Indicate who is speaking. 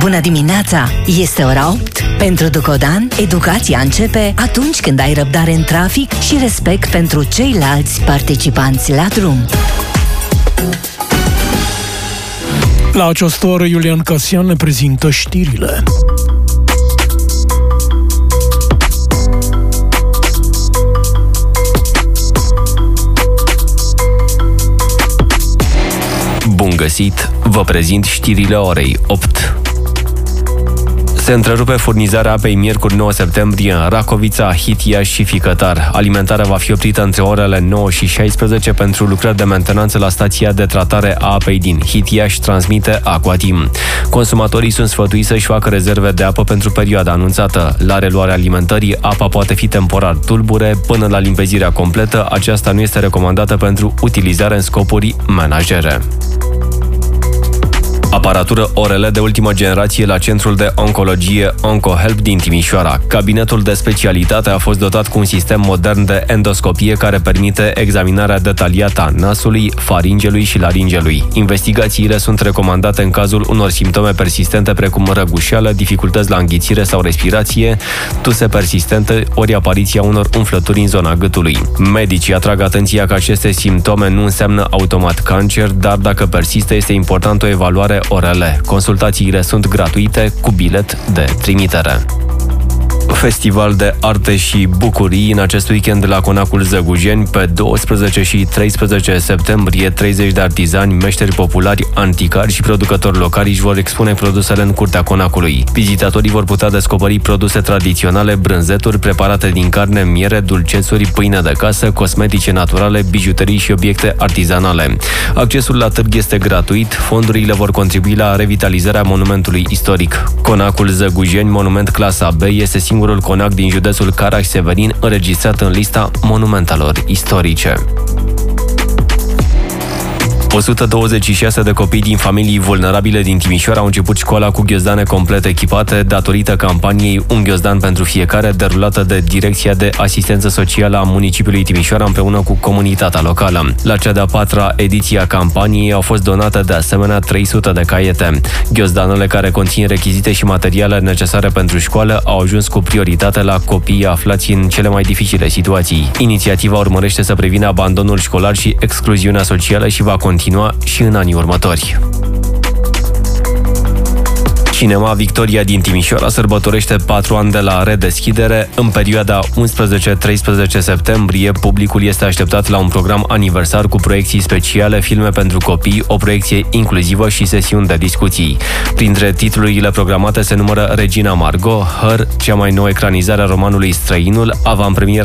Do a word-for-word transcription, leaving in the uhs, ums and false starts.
Speaker 1: Bună dimineața! Este ora opt. Pentru Ducodan, educația începe atunci când ai răbdare în trafic și respect pentru ceilalți participanți la drum.
Speaker 2: La această oră, Iulian Casian ne prezintă știrile.
Speaker 3: Bun găsit! Vă prezint știrile orei opt. Se întrerupe furnizarea apei miercuri nouă septembrie în Racovița, Hitia și Ficătar. Alimentarea va fi oprită între orele nouă și șaisprezece pentru lucrări de mentenanță la stația de tratare a apei din Hitia și transmite Aquatim. Consumatorii sunt sfătuiți să-și facă rezerve de apă pentru perioada anunțată. La reluarea alimentării, apa poate fi temporar tulbure până la limpezirea completă. Aceasta nu este recomandată pentru utilizare în scopuri menajere. Aparatură O R L de ultimă generație la Centrul de Oncologie OncoHelp din Timișoara. Cabinetul de specialitate a fost dotat cu un sistem modern de endoscopie care permite examinarea detaliată a nasului, faringelui și laringelui. Investigațiile sunt recomandate în cazul unor simptome persistente precum răgușeală, dificultăți la înghițire sau respirație, tuse persistente ori apariția unor umflături în zona gâtului. Medicii atrag atenția că aceste simptome nu înseamnă automat cancer, dar dacă persistă este important o evaluare O R L. Consultațiile sunt gratuite cu bilet de trimitere. Festival de arte și bucurii în acest weekend la Conacul Zăgujeni. Pe douăsprezece și treisprezece septembrie, treizeci de artizani, meșteri populari, anticari și producători locali își vor expune produsele în curtea Conacului. Vizitatorii vor putea descoperi produse tradiționale, brânzeturi preparate din carne, miere, dulcețuri, pâine de casă, cosmetice naturale, bijuterii și obiecte artizanale. Accesul la târg este gratuit, fondurile vor contribui la revitalizarea monumentului istoric. Conacul Zăgujeni, monument clasa B, este singurul conac din județul Caraș-Severin înregistrat în lista monumentelor istorice. o sută douăzeci și șase de copii din familii vulnerabile din Timișoara au început școala cu ghiozdane complet echipate datorită campaniei Un ghiozdan pentru fiecare, derulată de Direcția de Asistență Socială a municipiului Timișoara împreună cu comunitatea locală. La cea de-a patra ediție a campaniei au fost donate de asemenea trei sute de caiete. Ghiozdanele, care conțin rechizite și materiale necesare pentru școală, au ajuns cu prioritate la copiii aflați în cele mai dificile situații. Inițiativa urmărește să prevină abandonul școlar și excluziunea socială și va continua continua și în anii următori. Cinema Victoria din Timișoara sărbătorește patru ani de la redeschidere. În perioada unsprezece treisprezece septembrie, publicul este așteptat la un program aniversar cu proiecții speciale, filme pentru copii, o proiecție inclusivă și sesiuni de discuții. Printre titlurile programate se numără Regina Margot, Her, cea mai nouă ecranizare a romanului Străinul, avantpremiera